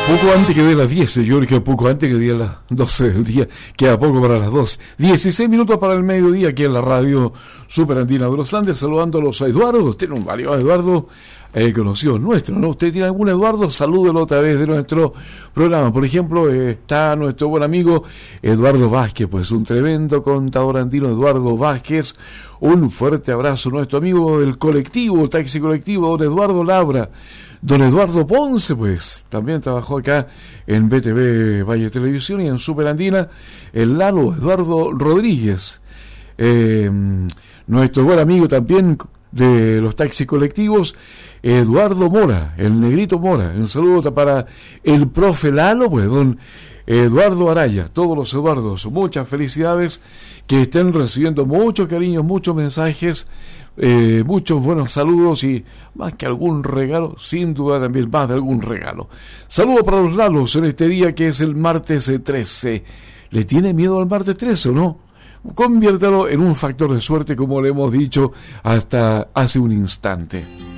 Poco antes que dé las 10, yo creo que poco antes que dé las 12 del día, queda poco para las 12. 16 minutos para el mediodía aquí en la radio Super Andina de los Andes, saludándolos a Eduardo. Usted no valió a Eduardo, conocido nuestro, ¿no? Usted tiene algún Eduardo, salúdelo a través de nuestro programa. Por ejemplo, está nuestro buen amigo Eduardo Vázquez, pues un tremendo contador andino, Eduardo Vázquez. Un fuerte abrazo a nuestro amigo del colectivo, el taxi colectivo, don Eduardo Labra. Don Eduardo Ponce, pues, también trabajó acá en BTV Valle Televisión y en Super Andina. El Lalo Eduardo Rodríguez, nuestro buen amigo también de los taxis colectivos, Eduardo Mora, el Negrito Mora. Un saludo para el profe Lalo, pues, don Eduardo Araya, todos los Eduardos, muchas felicidades, que estén recibiendo muchos cariños, muchos mensajes, muchos buenos saludos y más que algún regalo, sin duda también más de algún regalo. Saludos para los Lalos en este día que es el martes 13. ¿Le tiene miedo al martes 13 o no? Conviértalo en un factor de suerte, como le hemos dicho hasta hace un instante.